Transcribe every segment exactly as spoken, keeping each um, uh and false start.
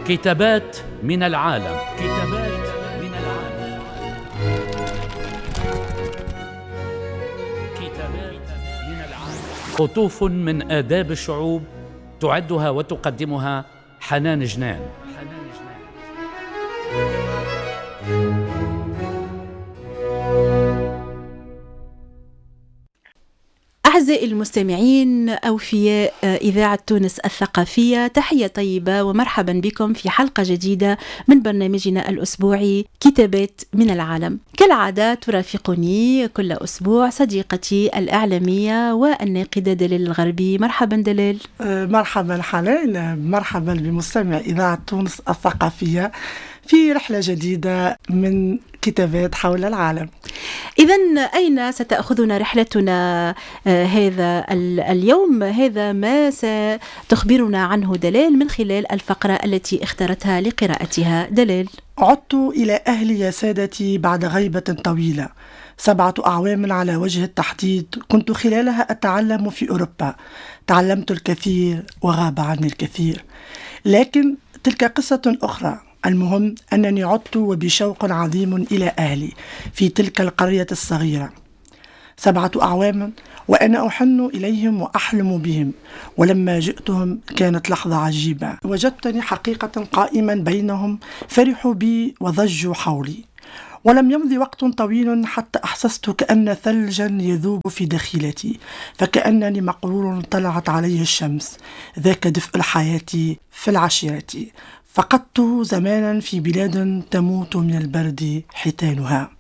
كتابات من العالم. كتابات من العالم. كتابات من العالم. قطوف من آداب الشعوب تعدها وتقدمها حنان جنان. حنان جنان. أعزائي المستمعين، أوفياء إذاعة تونس الثقافية، تحية طيبة ومرحبا بكم في حلقة جديدة من برنامجنا الأسبوعي كتابات من العالم. كالعادة ترافقني كل أسبوع صديقتي الإعلامية والناقدة دلال الغربي. مرحبا دلال. مرحبا حنان، مرحبا بمستمع إذاعة تونس الثقافية في رحلة جديدة من كتابات حول العالم. إذن أين ستأخذنا رحلتنا آه هذا اليوم؟ هذا ما ستخبرنا عنه دلال من خلال الفقرة التي اختارتها لقراءتها. دلال: عدت إلى أهلي يا سادتي بعد غيبة طويلة، سبعة أعوام على وجه التحديد كنت خلالها أتعلم في أوروبا. تعلمت الكثير وغاب عني الكثير، لكن تلك قصة أخرى. المهم أنني عدت وبشوق عظيم إلى أهلي في تلك القرية الصغيرة. سبعة أعوام وأنا أحن إليهم وأحلم بهم، ولما جئتهم كانت لحظة عجيبة. وجدتني حقيقة قائما بينهم، فرحوا بي وضجوا حولي. ولم يمضي وقت طويل حتى أحسست كأن ثلجا يذوب في داخلتي، فكأنني مقرور طلعت عليه الشمس. ذاك دفء الحياة في العشيرة. فقدت زمانا في بلاد تموت من البرد حيتانها.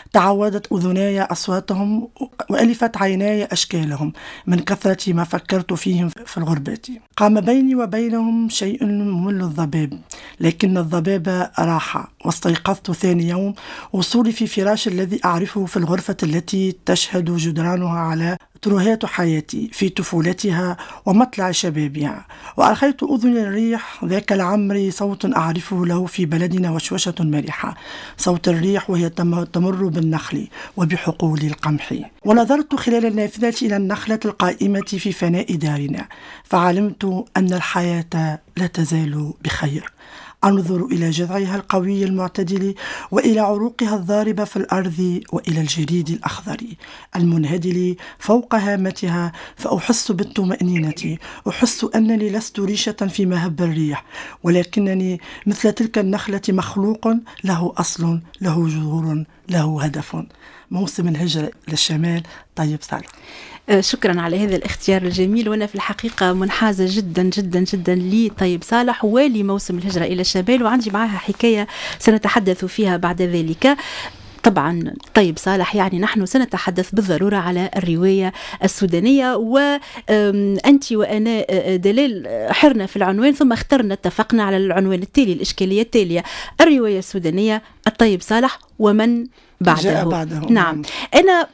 تعودت أذناي أصواتهم وألفت عيناي أشكالهم من كثرة ما فكرت فيهم في الغربة. قام بيني وبينهم شيء ممل الضباب، لكن الضباب راح. واستيقظت ثاني يوم وصولي في فراش الذي أعرفه في الغرفة التي تشهد جدرانها على ترهات حياتي في طفولتها ومطلع شبابها. وأرخيت أذن الريح، ذاك العمر صوت أعرفه له في بلدنا، وشوشة مرحة، صوت الريح وهي تمر بالنخل وبحقول القمح. ونظرت خلال النافذة إلى النخلة القائمة في فناء دارنا، فعلمت أن الحياة لا تزال بخير. أنظر إلى جذعها القوي المعتدل، وإلى عروقها الضاربة في الأرض، وإلى الجريد الأخضر المنهدل فوق هامتها، فأحس بالطمأنينة. أحس أنني لست ريشة في مهب الريح، ولكنني مثل تلك النخلة مخلوق له أصل، له جذور، له هدف. موسم الهجرة للشمال. طيب صالح. شكرا على هذا الاختيار الجميل، وانا في الحقيقه منحازه جدا جدا جدا لطيب صالح ولموسم الهجره الى الشمال، وعندي معها حكايه سنتحدث فيها بعد ذلك. طبعا طيب صالح، يعني نحن سنتحدث بالضرورة على الرواية السودانية، وأنت وأنا دلال حرنا في العنوان ثم اخترنا اتفقنا على العنوان التالي، الإشكالية التالية: الرواية السودانية، الطيب صالح ومن بعده. بعده. نعم. أنا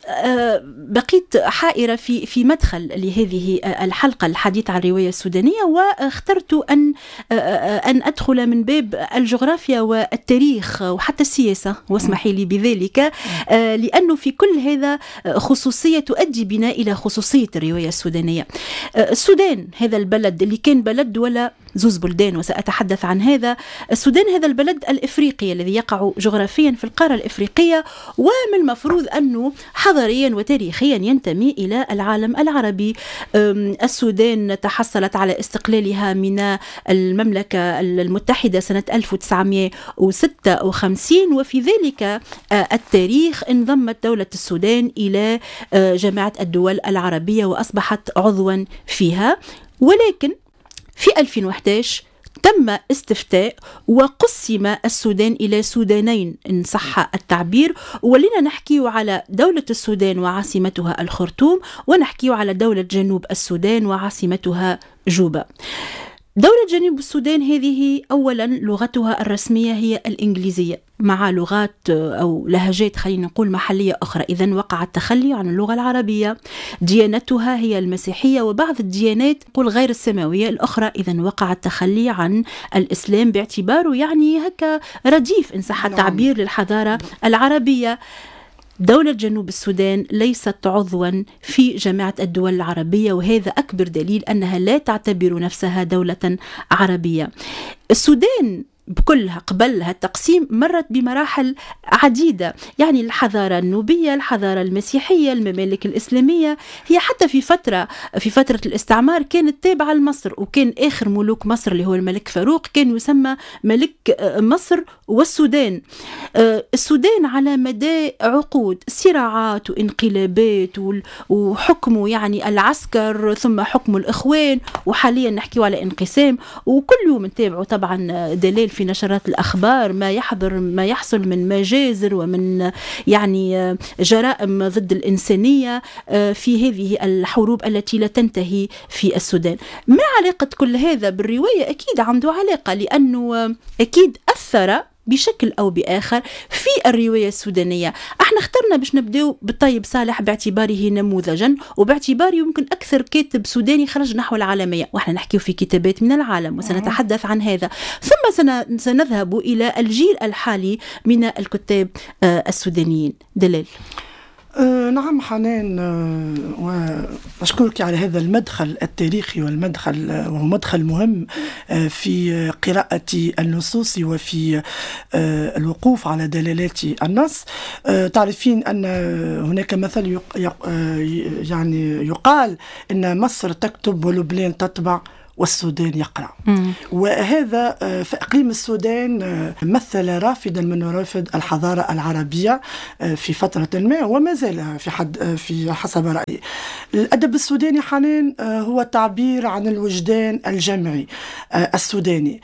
بقيت حائرة في في مدخل لهذه الحلقة الحديث عن الرواية السودانية، واخترت أن أن أدخل من باب الجغرافيا والتاريخ وحتى السياسة، واسمحي لي بذلك، لأنه في كل هذا خصوصية تؤدي بنا إلى خصوصية الرواية السودانية. السودان هذا البلد اللي كان بلد ولا زوز بلدان، وسأتحدث عن هذا. السودان هذا البلد الإفريقي الذي يقع جغرافيا في القارة الإفريقية، ومن المفروض أنه حضاريا وتاريخيا ينتمي إلى العالم العربي. السودان تحصلت على استقلالها من المملكة المتحدة سنة ألف وتسعمائة وستة وخمسين، وفي ذلك التاريخ انضمت دولة السودان إلى جامعة الدول العربية وأصبحت عضوا فيها. ولكن في ألفين وإحدى عشر تم استفتاء وقسم السودان إلى سودانين إن صح التعبير، ولنا نحكي على دولة السودان وعاصمتها الخرطوم، ونحكي على دولة جنوب السودان وعاصمتها جوبا. دولة جنوب السودان هذه أولا لغتها الرسمية هي الإنجليزية، مع لغات أو لهجات خلينا نقول محلية أخرى، إذن وقع التخلي عن اللغة العربية. ديانتها هي المسيحية، وبعض الديانات قل غير السماوية الأخرى، إذن وقع التخلي عن الإسلام باعتباره يعني هكا رديف إن صح التعبير للحضارة العربية. دولة جنوب السودان ليست عضوا في جامعة الدول العربية، وهذا أكبر دليل أنها لا تعتبر نفسها دولة عربية. السودان بكلها قبل التقسيم مرت بمراحل عديدة، يعني الحضارة النوبية، الحضارة المسيحية، الممالك الإسلامية، هي حتى في فترة في فترة الاستعمار كانت تابعة لمصر، وكان آخر ملوك مصر اللي هو الملك فاروق كان يسمى ملك مصر والسودان. السودان على مدى عقود صراعات وانقلابات وحكم يعني العسكر ثم حكم الإخوان، وحاليا نحكي على انقسام، وكل يوم نتابعوا طبعا دليل في نشرات الأخبار ما يحضر ما يحصل من مجازر ومن يعني جرائم ضد الإنسانية في هذه الحروب التي لا تنتهي في السودان. ما علاقة كل هذا بالرواية؟ أكيد عنده علاقة، لأنه أكيد أثر بشكل أو بآخر في الرواية السودانية. احنا اخترنا باش نبدأ بالطيب صالح باعتباره نموذجا، وباعتباره يمكن أكثر كاتب سوداني خرج نحو العالمية، واحنا نحكي في كتابات من العالم وسنتحدث عن هذا. ثم سنذهب إلى الجيل الحالي من الكتاب السودانيين. دلال. أه نعم حنان، أه وأشكرك على هذا المدخل التاريخي، والمدخل وهو مدخل مهم أه في قراءة النصوص وفي أه الوقوف على دلالات النص. أه تعرفين أن هناك مثل يق يق يعني يقال أن مصر تكتب ولبنان تطبع والسودان يقرأ. مم. وهذا في إقليم السودان مثل رافدا من رافد الحضارة العربية في فترة ما، وما زال في حد في حسب رأيي. الأدب السوداني حنان هو تعبير عن الوجدان الجمعي السوداني.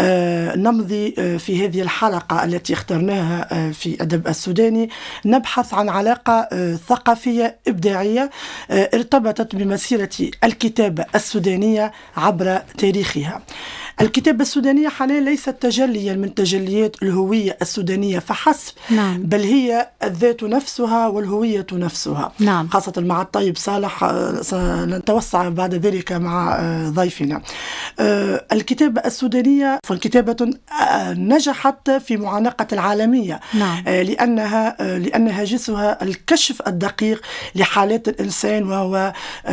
نمضي في هذه الحلقة التي اخترناها في أدب السوداني نبحث عن علاقة ثقافية إبداعية ارتبطت بمسيرة الكتابة السودانية عبر تاريخها. الكتابة السودانية حاليا ليست تجليا من تجليات الهوية السودانية فحسب، نعم. بل هي الذات نفسها والهوية نفسها، نعم. خاصة مع الطيب صالح سنتوسع بعد ذلك مع ضيفنا. الكتابة السودانية فالكتابة نجحت في معانقة العالمية، نعم. لأنها لأن هاجسها الكشف الدقيق لحالات الإنسان، وهو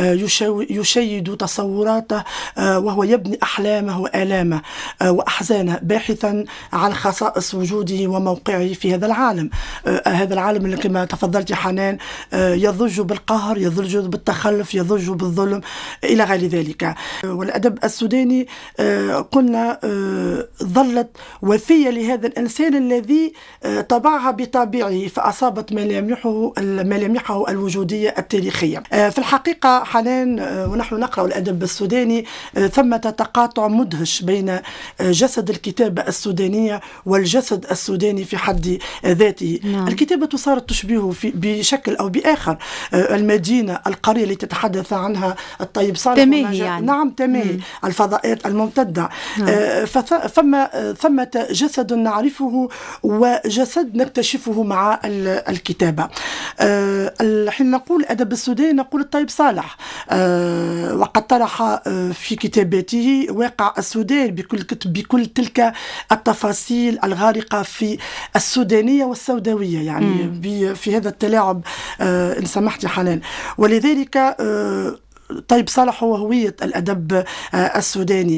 يشيد تصوراته، وهو يبني أحلامه وآلامه وأحزانه، باحثا عن خصائص وجوده وموقعه في هذا العالم. هذا العالم اللي كما تفضلت حنان يضج بالقهر، يضج بالتخلف، يضج بالظلم إلى غير ذلك. والأدب السوداني قلنا ظلت وفية لهذا الإنسان الذي طبعها بطبيعه، فأصابت ملامحه ملامحه الوجودية التاريخية. في الحقيقة حنان ونحن نقرأ الأدب السوداني ثمة تقاطع مدهش بين جسد الكتابة السودانية والجسد السوداني في حد ذاته. نعم. الكتابة صارت تشبهه في بشكل أو بآخر المدينة القرية التي تتحدث عنها الطيب صالح، تماهي يعني. نعم تماهي، الفضاءات الممتدة. نعم. فثم ثمة جسد نعرفه وجسد نكتشفه مع الكتابة. حين نقول أدب السوداني نقول الطيب صالح، وقد طرح في كتاباته واقع السودان بكل بكل تلك التفاصيل الغارقة في السودانية والسوداوية، يعني في هذا التلاعب إن سمحت حنان. ولذلك طيب صالح هو هوية الأدب السوداني.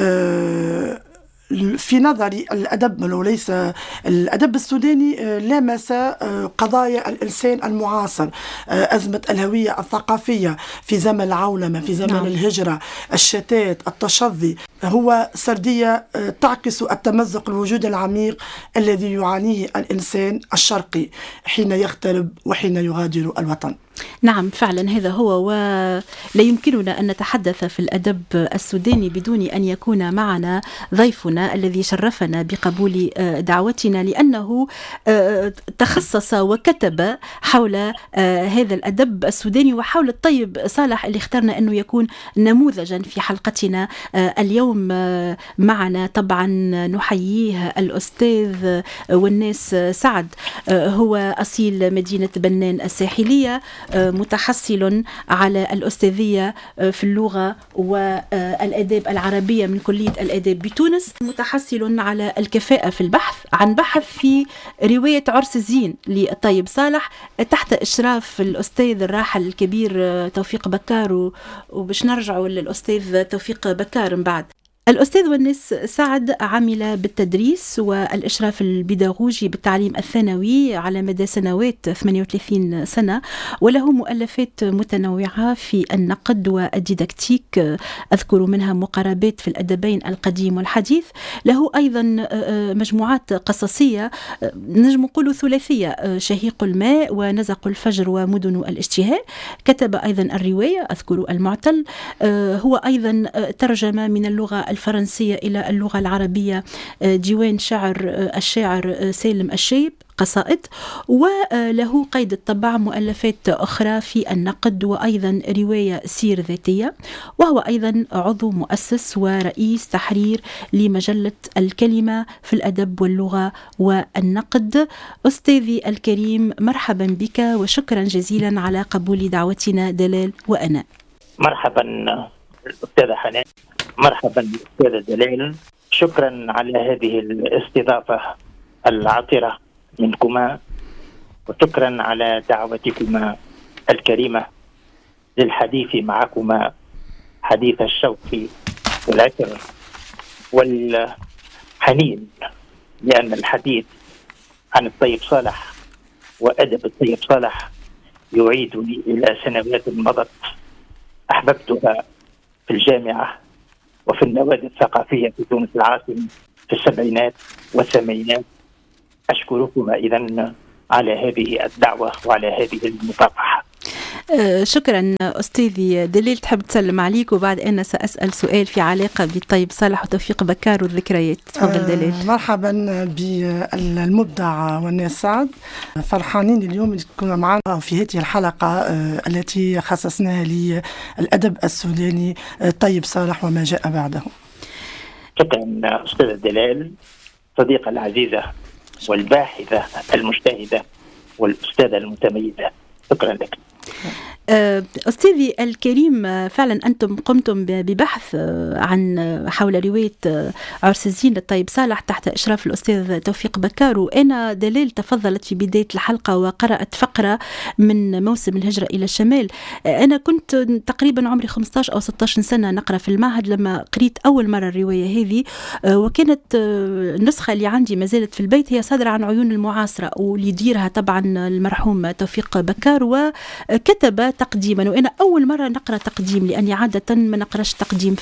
في نظري الأدب وليس الأدب السوداني لامس قضايا الإنسان المعاصر، أزمة الهوية الثقافية في زمن العولمة، في زمن نعم. الهجرة، الشتات، التشظي. هو سردية تعكس التمزق الوجود العميق الذي يعانيه الإنسان الشرقي حين يغترب وحين يغادر الوطن. نعم فعلا هذا هو، ولا يمكننا أن نتحدث في الأدب السوداني بدون أن يكون معنا ضيفنا الذي شرفنا بقبول دعوتنا، لأنه تخصص وكتب حول هذا الأدب السوداني وحول الطيب صالح اللي اخترنا أنه يكون نموذجا في حلقتنا اليوم. معنا طبعا نحييه الأستاذ والناس سعد، هو أصيل مدينة بنان الساحلية، متحصل على الأستاذية في اللغة والآداب العربية من كلية الآداب بتونس، متحصل على الكفاءة في البحث عن بحث في رواية عرس الزين للطيب صالح تحت إشراف الأستاذ الراحل الكبير توفيق بكار، وباش نرجعوا للأستاذ توفيق بكار من بعد. الأستاذ ونس سعد عمل بالتدريس والإشراف البيداغوجي بالتعليم الثانوي على مدى سنوات ثمانية وثلاثين سنة، وله مؤلفات متنوعة في النقد والديداكتيك، أذكر منها مقاربات في الأدبين القديم والحديث. له أيضا مجموعات قصصية نجم نقول ثلاثية، شهيق الماء ونزق الفجر ومدن الاشتهاء. كتب أيضا الرواية أذكر المعتل. هو أيضا ترجم من اللغة الفرنسية إلى اللغة العربية ديوان شعر الشاعر سالم الشيب قصائد، وله قيد الطبع مؤلفات أخرى في النقد وأيضا رواية سير ذاتية، وهو أيضا عضو مؤسس ورئيس تحرير لمجلة الكلمة في الأدب واللغة والنقد. أستاذي الكريم مرحبا بك وشكرا جزيلا على قبول دعوتنا دلال وأنا. مرحبا الأستاذة حنان، مرحبا بالأستاذة دلال، شكرا على هذه الاستضافة العطرة منكما، وشكرا على دعوتكما الكريمة للحديث معكما حديث الشوق والعطر والحنين، لأن الحديث عن الطيب صالح وأدب الطيب صالح يعيدني إلى سنوات مضت أحببتها في الجامعة وفي النوادي الثقافية في تونس العاصمة في السبعينات والثمانينات. أشكركم إذن على هذه الدعوة وعلى هذه المصافحة. أه شكرا أستاذي دليل. تحب تسلم عليك وبعد أنا سأسأل سؤال في علاقة بالطيب صالح وتوفيق بكار والذكريات. تفضل أه دليل. مرحبا بالمبدع والناس سعد، فرحانين اليوم تكون معنا في هذه الحلقة أه التي خصصناها للأدب السوداني الطيب صالح وما جاء بعده. شكرا أستاذة دلال، صديقة العزيزة والباحثة المجتهدة والأستاذة المتميزة، شكرا لك. أستاذي الكريم، فعلا أنتم قمتم ببحث عن حول رواية عرس الزين للطيب صالح تحت إشراف الأستاذ توفيق بكار، وأنا دليل تفضلت في بداية الحلقة وقرأت فقرة من موسم الهجرة إلى الشمال. أنا كنت تقريبا عمري خمسة عشر أو ستة عشر سنة نقرأ في المعهد لما قريت أول مرة الرواية هذه، وكانت النسخة اللي عندي ما زالت في البيت هي صادرة عن عيون المعاصرة، واللي يديرها طبعا المرحوم توفيق بكار، وكتب تقديما، وأنا أول مرة نقرأ تقديم لأني عادة ما نقرأش تقديم.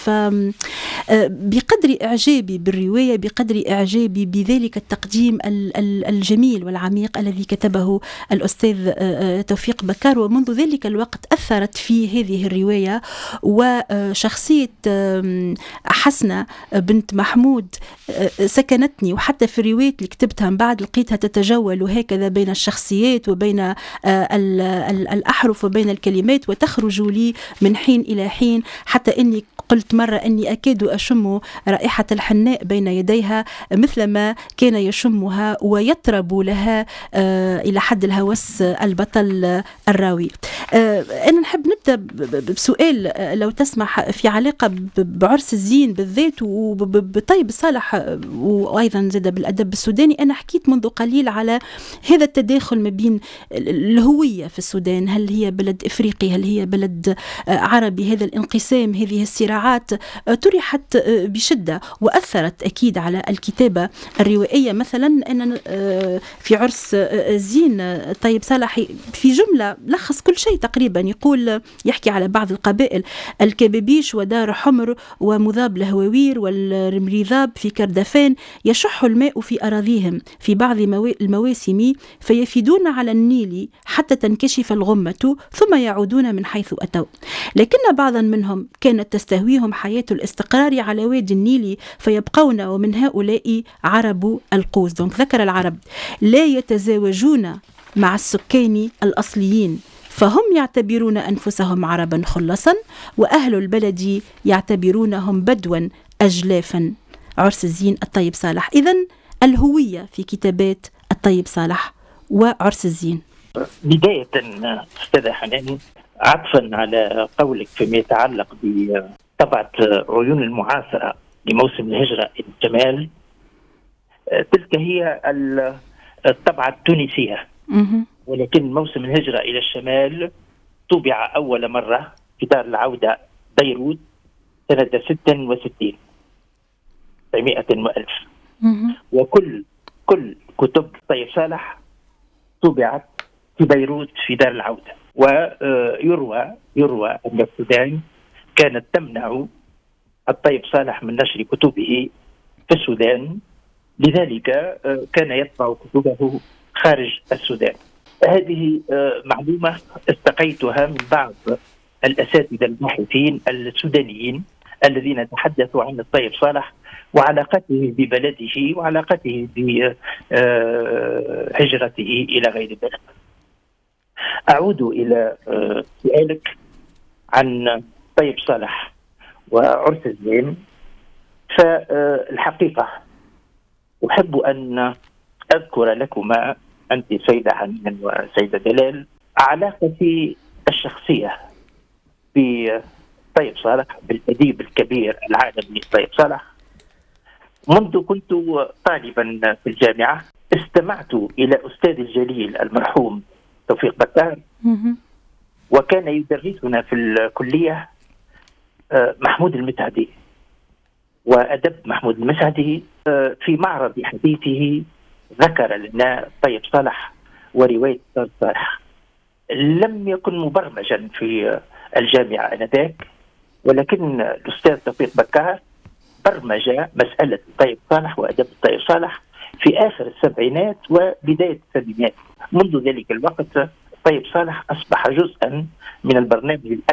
فبقدر إعجابي بالرواية بقدر إعجابي بذلك التقديم الجميل والعميق الذي كتبه الأستاذ توفيق بكار، ومنذ ذلك الوقت أثرت في هذه الرواية. وشخصية حسنة بنت محمود سكنتني، وحتى في الرواية اللي كتبتها من بعد لقيتها تتجول هكذا بين الشخصيات وبين الأحرف وبين الكلمات وتخرج لي من حين إلى حين، حتى أني قلت مرة أني أكاد أشم رائحة الحناء بين يديها مثلما كان يشمها ويطرب لها إلى حد الهوس البطل الراوي. أنا نحب نبدأ بسؤال لو تسمح في علاقة بعرس الزين بالذات وبطيب صالح وأيضا زاد بالأدب السوداني. أنا حكيت منذ قليل على هذا التداخل ما بين الهوية في السودان، هل هي بلد إفريقي، هل هي بلد عربي، هذا الانقسام، هذه الصراعات طرحت بشدة وأثرت أكيد على الكتابة الروائية. مثلا أن في عرس الزين طيب صالح في جملة لخص كل شيء تقريبا، يقول يحكي على بعض القبائل: الكبابيش ودار حمر ومذاب الهواوير والرمريذاب في كردفان يشح الماء في أراضيهم في بعض المواسم فيفيدون على النيل حتى تنكشف الغمة ثم يعودون من حيث أتوا، لكن بعضا منهم كانت تستهويهم حياة الاستقرار على وادي النيل فيبقون، ومن هؤلاء عرب القوس. دونك ذكر العرب لا يتزاوجون مع السكان الأصليين، فهم يعتبرون أنفسهم عربا خلصا، وأهل البلد يعتبرونهم بدوا أجلافا. عرس الزين الطيب صالح. إذن الهوية في كتابات الطيب صالح وعرس الزين. بداية أستاذة حنان، عطفا على قولك فيما يتعلق بطبعة عيون المعاصرة لموسم الهجرة إلى الشمال، تلك هي الطبعة التونسية، ولكن موسم الهجرة إلى الشمال طبع أول مرة في دار العودة بيروت سنة ستة وستين مئة وألف، وكل كل كتب طيب صالح طبعت في بيروت في دار العودة. ويروى يروى أن السودان كانت تمنع الطيب صالح من نشر كتبه في السودان، لذلك كان يطبع كتبه خارج السودان. هذه معلومة استقيتها من بعض الأساتذة الباحثين السودانيين الذين تحدثوا عن الطيب صالح وعلاقته ببلده وعلاقته بهجرته إلى غير بلد. أعود إلى سؤالك عن طيب صالح وعرس الزين. فالحقيقة أحب أن أذكر لكما أنت سيدة حنان وسيدة دلال علاقتي الشخصية بطيب صالح، بالأديب الكبير العالمي طيب صالح. منذ كنت طالبا في الجامعة استمعت إلى أستاذ الجليل المرحوم توفيق بكار، وكان يدرسنا في الكلية محمود المسعدي وأدب محمود المسعدي. في معرض حديثه ذكر لنا طيب صالح ورواية طيب صالح. لم يكن مبرمجا في الجامعة آنذاك، ولكن الأستاذ توفيق بكار برمج مسألة طيب صالح وأدب طيب صالح في آخر السبعينات وبداية الثمانينات. منذ ذلك الوقت طيب صالح أصبح جزءا من البرنامج